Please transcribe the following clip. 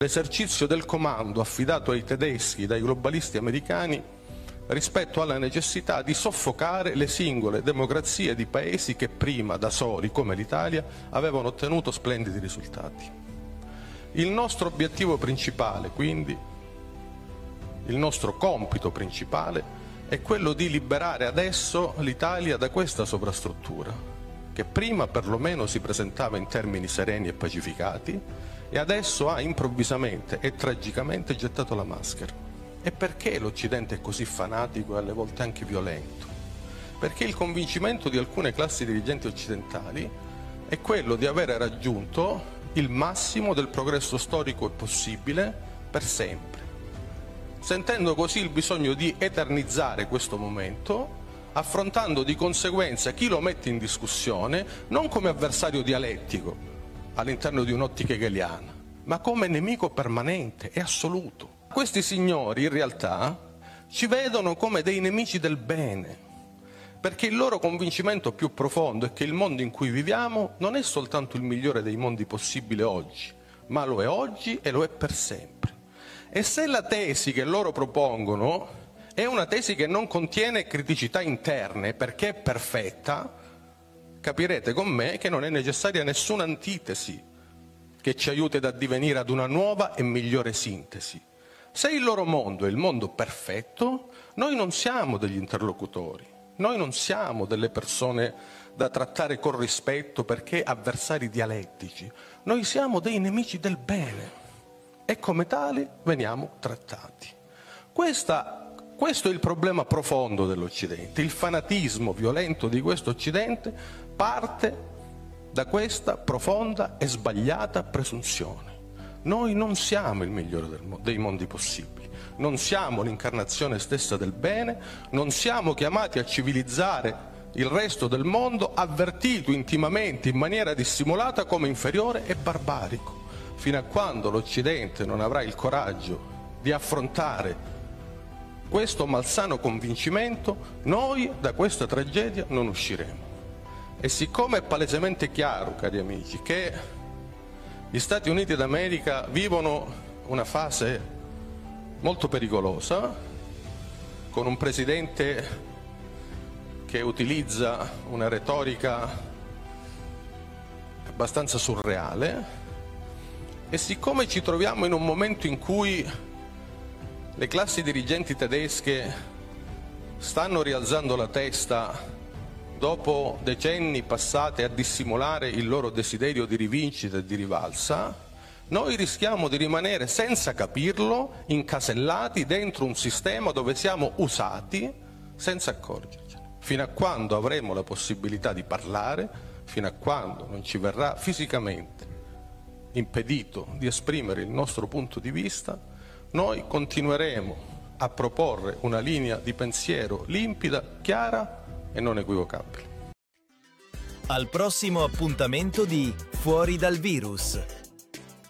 l'esercizio del comando affidato ai tedeschi dai globalisti americani rispetto alla necessità di soffocare le singole democrazie di paesi che prima, da soli, come l'Italia, avevano ottenuto splendidi risultati. Il nostro obiettivo principale, quindi, il nostro compito principale, è quello di liberare adesso l'Italia da questa sovrastruttura, che prima perlomeno si presentava in termini sereni e pacificati, e adesso ha improvvisamente e tragicamente gettato la maschera. E perché l'Occidente è così fanatico e alle volte anche violento? Perché il convincimento di alcune classi dirigenti occidentali è quello di aver raggiunto il massimo del progresso storico possibile per sempre, sentendo così il bisogno di eternizzare questo momento, affrontando di conseguenza chi lo mette in discussione non come avversario dialettico all'interno di un'ottica hegeliana, ma come nemico permanente e assoluto. Questi signori in realtà ci vedono come dei nemici del bene, perché il loro convincimento più profondo è che il mondo in cui viviamo non è soltanto il migliore dei mondi possibili oggi, ma lo è oggi e lo è per sempre. E se la tesi che loro propongono è una tesi che non contiene criticità interne perché è perfetta, capirete con me che non è necessaria nessuna antitesi che ci aiuti ad addivenire ad una nuova e migliore sintesi. Se il loro mondo è il mondo perfetto, noi non siamo degli interlocutori, noi non siamo delle persone da trattare con rispetto perché avversari dialettici, noi siamo dei nemici del bene e come tali veniamo trattati. Questo è il problema profondo dell'Occidente, il fanatismo violento di questo Occidente parte da questa profonda e sbagliata presunzione. Noi non siamo il migliore dei mondi possibili, non siamo l'incarnazione stessa del bene, non siamo chiamati a civilizzare il resto del mondo, avvertito intimamente in maniera dissimulata come inferiore e barbarico, fino a quando l'Occidente non avrà il coraggio di affrontare questo malsano convincimento, noi da questa tragedia non usciremo. E siccome è palesemente chiaro, cari amici, che gli Stati Uniti d'America vivono una fase molto pericolosa, con un presidente che utilizza una retorica abbastanza surreale, e siccome ci troviamo in un momento in cui le classi dirigenti tedesche stanno rialzando la testa dopo decenni passati a dissimulare il loro desiderio di rivincita e di rivalsa, noi rischiamo di rimanere senza capirlo, incasellati dentro un sistema dove siamo usati senza accorgercene. Fino a quando avremo la possibilità di parlare, fino a quando non ci verrà fisicamente impedito di esprimere il nostro punto di vista, noi continueremo a proporre una linea di pensiero limpida, chiara e non equivocabile. Al prossimo appuntamento di Fuori dal virus.